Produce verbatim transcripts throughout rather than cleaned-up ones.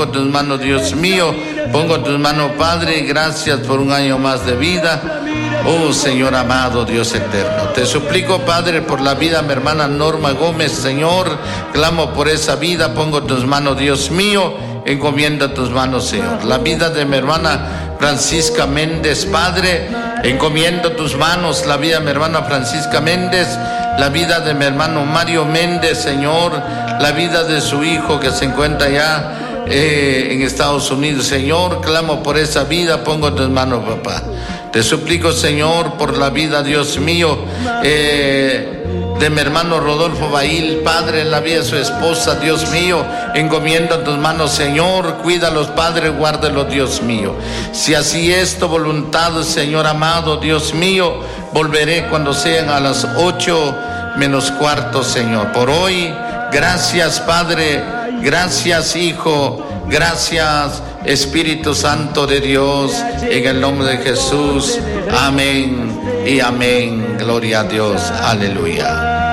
pongo en tus manos, Dios mío. Pongo en tus manos, Padre, gracias por un año más de vida. Oh, Señor amado, Dios eterno, te suplico, Padre, por la vida de mi hermana Norma Gómez, Señor. Clamo por esa vida, pongo en tus manos, Dios mío. Encomiendo en tus manos, Señor. La vida de mi hermana Francisca Méndez, Padre, encomiendo tus manos. La vida de mi hermana Francisca Méndez, la vida de mi hermano Mario Méndez, Señor. La vida de su hijo que se encuentra ya eh, en Estados Unidos, Señor. Clamo por esa vida, pongo en tus manos, papá. Te suplico, Señor, por la vida, Dios mío, eh, de mi hermano Rodolfo Bail, Padre, en la vida de su esposa, Dios mío. Encomiendo en tus manos, Señor. Cuídalos, Padre, guárdalos, Dios mío. Si así es tu voluntad, Señor amado, Dios mío, volveré cuando sean a las ocho menos cuarto, Señor. Por hoy, gracias, Padre. Gracias, Hijo. Gracias, Espíritu Santo de Dios, en el nombre de Jesús. Amén y amén. Gloria a Dios. Aleluya.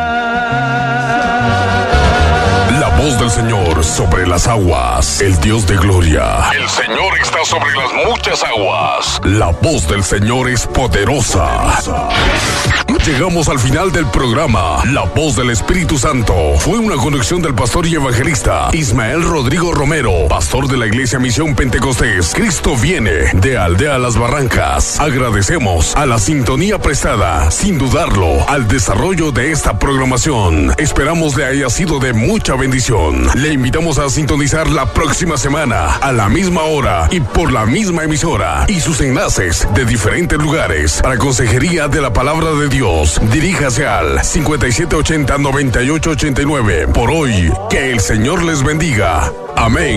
La voz del Señor sobre las aguas. El Dios de gloria. El Señor está sobre las muchas aguas. La voz del Señor es poderosa. Llegamos al final del programa. La voz del Espíritu Santo fue una conducción del pastor y evangelista Ismael Rodrigo Romero, pastor de la Iglesia Misión Pentecostés Cristo Viene, de Aldea Las Barrancas. Agradecemos a la sintonía prestada, sin dudarlo, al desarrollo de esta programación. Esperamos le haya sido de mucha bendición. Le invitamos a sintonizar la próxima semana, a la misma hora y por la misma emisora, y sus enlaces de diferentes lugares. Para consejería de la palabra de Dios, diríjase al cincuenta y siete ochenta, noventa y ocho ochenta y nueve. Por hoy, que el Señor les bendiga. Amén.